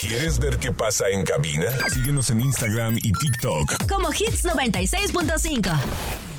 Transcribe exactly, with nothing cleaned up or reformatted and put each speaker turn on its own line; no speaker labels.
¿Quieres ver qué pasa en cabina? Síguenos en Instagram y TikTok
como Hits noventa y seis punto cinco.